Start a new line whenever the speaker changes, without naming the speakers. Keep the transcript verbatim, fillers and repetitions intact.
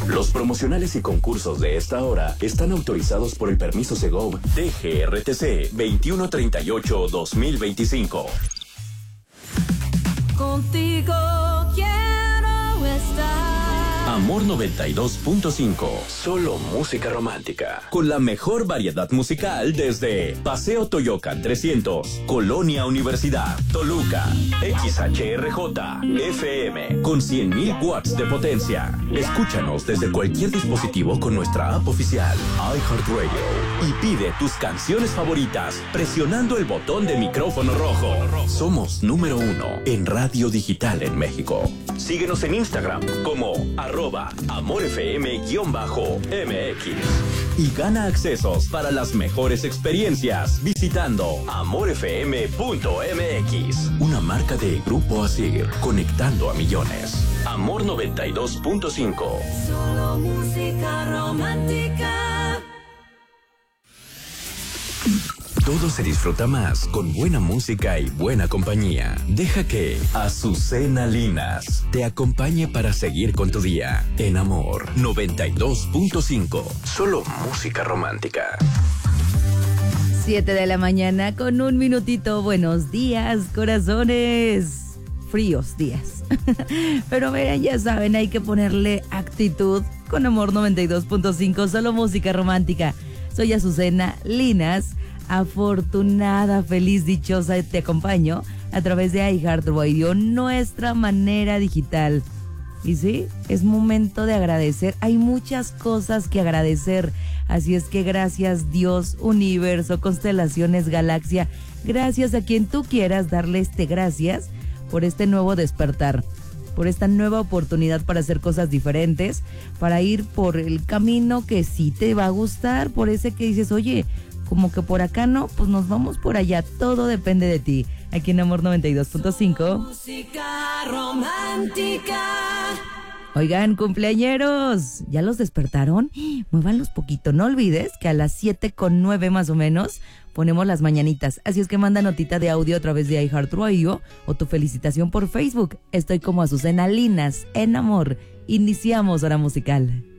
Los promocionales y concursos de esta hora están autorizados por el permiso Segov D G R T C veintiuno treinta y ocho guión dos mil veinticinco.
Contigo quiero estar.
Amor noventa y dos punto cinco. Solo música romántica. Con la mejor variedad musical desde Paseo Toyocan trescientos, Colonia Universidad, Toluca, X H R J, F M, con cien mil watts de potencia. Escúchanos desde cualquier dispositivo con nuestra app oficial, iHeartRadio. Y pide tus canciones favoritas presionando el botón de micrófono rojo. Somos número uno en radio digital en México. Síguenos en Instagram como arroba amorfm-M X y gana accesos para las mejores experiencias visitando amor f m punto m x, una marca de Grupo Asir, conectando a millones. Amor noventa y dos punto cinco.
Solo música romántica.
Todo se disfruta más con buena música y buena compañía. Deja que Azucena Linas te acompañe para seguir con tu día. En Amor noventa y dos punto cinco. Solo música romántica.
Siete de la mañana con un minutito. Buenos días, corazones. Fríos días. Pero miren, ya saben, hay que ponerle actitud con Amor noventa y dos punto cinco. Solo música romántica. Soy Azucena Linas. Afortunada, feliz, dichosa, te acompaño a través de iHeartRadio, nuestra manera digital. Y sí, es momento de agradecer. Hay muchas cosas que agradecer. Así es que gracias Dios, universo, constelaciones, galaxia. Gracias a quien tú quieras darle este gracias por este nuevo despertar, por esta nueva oportunidad para hacer cosas diferentes, para ir por el camino que sí te va a gustar, por ese que dices, oye, como que por acá no, pues nos vamos por allá. Todo depende de ti. Aquí en Amor noventa y dos punto cinco.
Música romántica.
Oigan, cumpleañeros, ¿ya los despertaron? Muévanlos poquito. No olvides que a las siete con nueve más o menos ponemos las mañanitas. Así es que manda notita de audio a través de iHeartRadio o tu felicitación por Facebook. Estoy como Azucena Linas en Amor. Iniciamos hora musical.